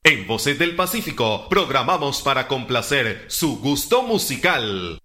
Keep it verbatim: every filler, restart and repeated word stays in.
En Voces del Pacífico programamos para complacer su gusto musical.